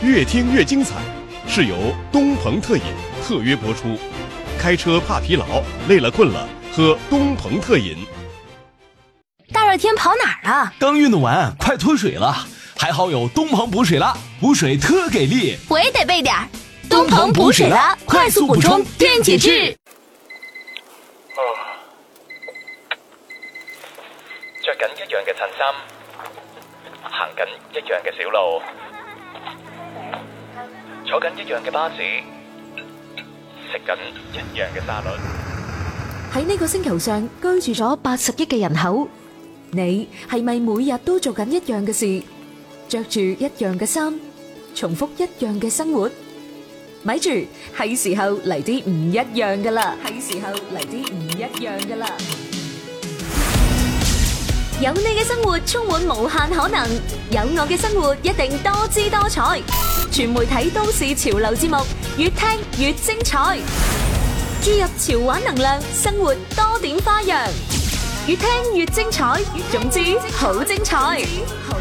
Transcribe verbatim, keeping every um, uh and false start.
越听越精彩，是由东鹏特饮特约播出。开车怕疲劳，累了困了，喝东鹏特饮。 大热天跑哪儿了？ 刚运动完，快脱水了。还好有东鹏补水了，补水特给力。 我也得备点儿。东鹏补水了，快速补充电解质。 哦，着緊一樣嘅襯衫，行緊一樣嘅小路，坐緊一樣嘅巴士，食緊一樣嘅沙律。 喺呢個星球上居住咗八十億嘅人口，你係咪每日都做緊一樣嘅事，着住一樣嘅衫，重複一樣嘅生活？咪住，係時候嚟啲唔一樣噶啦！係時候嚟啲唔一樣噶啦！ 有你嘅生活充滿無限可能，有我嘅生活一定多姿多彩。全媒體都市潮流節目，越聽越精彩。注入潮玩能量，生活多點花樣，越聽越精彩。總之，好精彩！